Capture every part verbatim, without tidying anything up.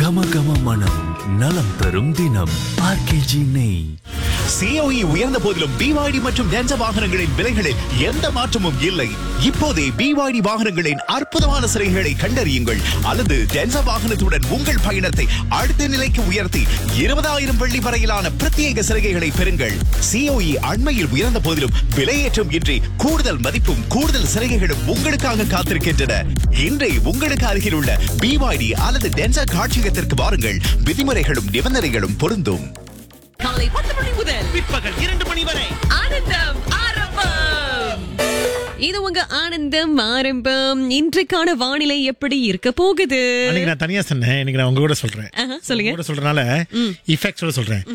கம கம மனம் நலம் தரும் தினம் ஆர்கேஜி நெய். சிஓஇ உயர்ந்த போதிலும் பிவாய்டி மற்றும் டென்சா வாகனங்களின் விலைகளில் எந்த மாற்றமும் இல்லை. இப்போதே பிவாய்டி வாகனங்களின் அற்புதமான சிறைகளை கண்டறியுங்கள் அல்லது டென்சா வாகனத்துடன் உங்கள் பயணத்தை அடுத்த நிலைக்கு உயர்த்தி இருபதாயிரம் வெள்ளி வரையிலான பிரத்யேக சிறைகளை பெறுங்கள். சிஓஇ அண்மையில் உயர்ந்த போதிலும் விலையேற்றம் இன்றி கூடுதல் மதிப்பும் கூடுதல் சிறைகளும் உங்களுக்காக காத்திருக்கின்றன. இன்றே உங்களுக்கு அருகில் உள்ள பிவாய்டி அல்லது டென்சா காட்சியகத்திற்கு வாருங்கள். விதிமுறைகளும் நிபந்தனைகளும் பொருந்தும். காலை பத்து மணி முதல் பிற்பகல் இரண்டு மணி வரை ஆனந்தம் ஆரம்பம். இது உங்க ஆனந்தம் ஆரம்பம். இன்றைக்கான வானிலை எப்படி இருக்க போகுது? அன்னைக்கு நான் தனியா சொன்னேன், இன்னைக்கு நான் உங்க கூட சொல்றேன். ஆஹா, சொல்லுங்க. உங்க கூட சொல்றனால இஃபெக்ட்ஸோட சொல்றேன்.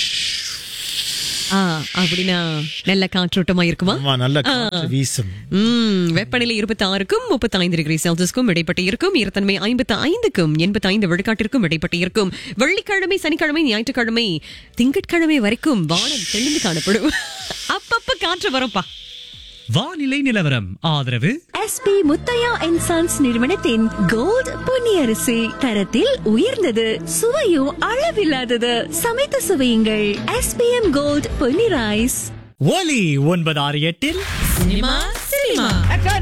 ஆ, அப்படின்னா நல்ல காற்றோட்டமா இருக்குமா? ஆமா, நல்ல காற்று வீசும். ம், வெப்பநிலை இருபத்தி ஆறுக்கும் முப்பத்தி ஐந்து டிகிரி செல்சியஸ்க்கும் இடைப்பட்டு இருக்கும். ஈரத்தன்மை ஐம்பத்தி ஐந்துக்கும் எண்பத்தி ஐந்து விழுக்காட்டிற்கும் இடைப்பட்டு இருக்கும். வெள்ளிக்கிழமை, சனிக்கிழமை, ஞாயிற்றுக்கிழமை, திங்கட்கிழமை வரைக்கும் வானம் தெளிந்து காணப்படும். அப்பப்ப காற்று வரும்பா. வானிலை நிலவரம் ஆதரவு எஸ்பி முத்தையா அண்ட் சன்ஸ் நிறுவனத்தின் கோல்ட் பொன்னியரிசி. தரத்தில் உயர்ந்தது, சுவையும் அளவில்லாதது. சமைத்து சுவையுங்கள். SPM gold Ponni rice. ஒலி ஒன்பது ஆறு எட்டில் சினிமா சினிமா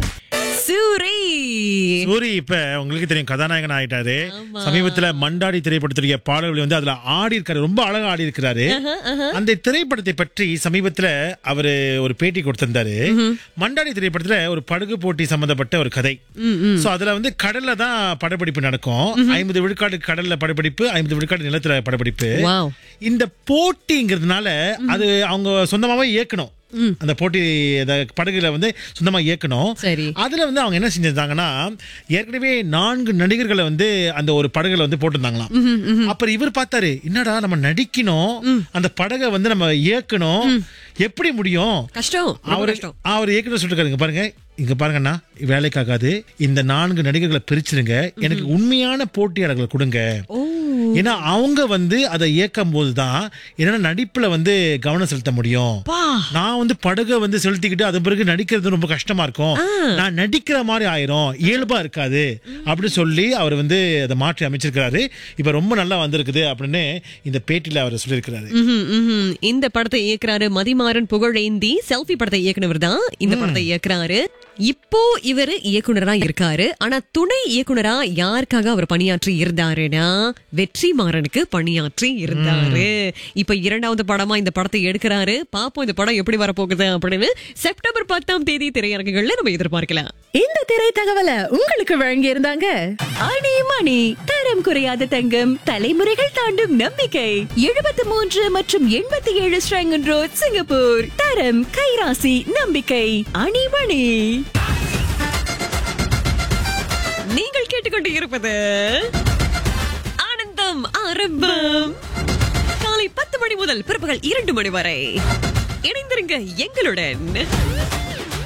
சூரி சூரி இப்ப உங்களுக்கு தெரியும், கதாநாயகன் ஆயிட்டாரு. ஆமா. சமீபத்துல மண்டாடி திரைப்படத்துடைய பாடல்கள் வந்து அதுல ஆடி இருக்காரு, ரொம்ப அழகா ஆடி இருக்கிறாரு. அந்த திரைப்படத்தை பற்றி சமீபத்துல அவரு ஒரு பேட்டி கொடுத்திருந்தாரு. மண்டாடி திரைப்படத்துல ஒரு படகு போட்டி சம்பந்தப்பட்ட ஒரு கதை. சோ அதுல வந்து கடல்ல தான் படப்பிடிப்பு நடக்கும். ஐம்பது விழுக்காடு கடல்ல படப்பிடிப்பு, ஐம்பது விழுக்காடு நிலத்துல படப்பிடிப்பு. Wow. இந்த போட்டிங்கிறதுனால அது அவங்க சொந்தமாவே இயக்கணும். அந்த போட்டி படகுல வந்து சொந்தமா இயக்கணும். சரி. அதுல வந்து அவங்க என்ன செஞ்சிருந்தாங்கன்னா, ஏற்கனவே நான்கு நடிகர்களை வந்து அந்த ஒரு படகுல வந்து போட்டிருந்தாங்களாம். அப்புறம் இவர் பார்த்தாரு, என்னடா நம்ம நடிக்கணும், அந்த படகை வந்து நம்ம இயக்கணும், எப்படி முடியும்? கஷ்டம். அவரு அவர் ஏற்கனவே சொல்லிருக்காருங்க, பாருங்க இங்க பாருங்கண்ணா, வேலைக்காகாது, இந்த நான்கு நடிகர்களை பிரிச்சிருங்க, எனக்கு உண்மையான போட்டியாளர்களை கொடுங்க. ஏன்னா அவங்க வந்து அதை இயக்கும் போதுதான் என்னன்னா நடிப்புல வந்து கவனம் செலுத்த முடியும். நான் வந்து படகை வந்து செலுத்திக்கிட்டு அது பிறகு நடிக்கிறது ரொம்ப கஷ்டமா இருக்கும், நான் நடிக்கிற மாதிரி ஆயிரும், இயல்பா இருக்காது அப்படின்னு சொல்லி அவர் வந்து அதை மாற்றி அமைச்சிருக்கிறாரு. இப்ப ரொம்ப நல்லா வந்திருக்குது அப்படின்னு இந்த பேட்டியில அவர் சொல்லியிருக்கிறாரு. இந்த படத்தை இயக்குறாரு மதிமாறன் புகழேந்தி. செல்ஃபி படத்தை இயக்குனவர் தான் இந்த படத்தை இயக்குறாரு. இப்போ இவரு இயக்குனரா இருக்காரு. ஆனா துணை இயக்குனரா யாருக்காக அவர் பணியாற்றி இருந்தாருன்னா வெற்றிமாறனுக்கு பணியாற்றி இருந்தாரு. இப்ப இரண்டாவது படமா இந்த படத்தை எடுக்கிறாரு. பாப்போம் இந்த படம் எப்படி வரப்போகுது அப்படின்னு. செப்டம்பர் பத்தாம் தேதி திரையரங்குகள்ல நம்ம எதிர்பார்க்கலாம். இந்த திரை தகவலை உங்களுக்கு வழங்கி இருந்தாங்க அணி மணி. தரம் குறையாத தங்கம், தலைமுறைகள் தாண்டும் நம்பிக்கை. எழுபத்தி மூன்று மற்றும் எண்பத்தி ஏழு ஸ்ரங்கன் ரோட், சிங்கப்பூர். தரம், கைராசி, நம்பிக்கை. அணி மணி. நீங்கள் கேட்டுக்கொண்டு இருப்பது ஆனந்தம் ஆரம்பம். காலை பத்து மணி முதல் பிற்பகல் இரண்டு மணி வரை இணைந்திருங்க எங்களுடன்.